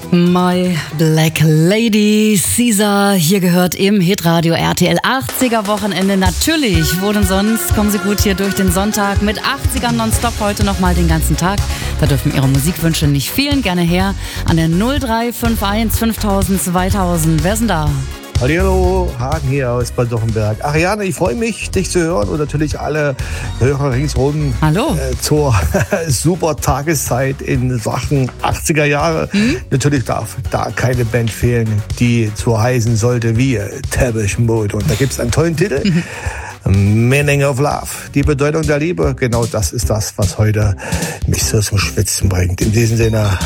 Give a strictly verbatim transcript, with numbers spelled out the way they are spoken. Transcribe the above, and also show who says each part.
Speaker 1: My Black Lady, Caesar, hier gehört im Hitradio R T L achtziger Wochenende. Natürlich, wo denn sonst? Kommen Sie gut hier durch den Sonntag mit achtzigern nonstop heute nochmal den ganzen Tag. Da dürfen Ihre Musikwünsche nicht fehlen. Gerne her an der null drei fünf eins fünftausend zweitausend. Wer ist denn da?
Speaker 2: Hallo, Hagen hier aus Bad Dochenberg. Ariane, ich freue mich, dich zu hören und natürlich alle Hörer ringsherum.
Speaker 1: Hallo.
Speaker 2: Äh, zur super Tageszeit in Sachen achtziger Jahre. Hm? Natürlich darf da keine Band fehlen, die so heißen sollte wie Depeche Mode. Und da gibt es einen tollen Titel. Meaning of Love, die Bedeutung der Liebe. Genau das ist das, was heute mich so zum Schwitzen bringt. In diesem Sinne,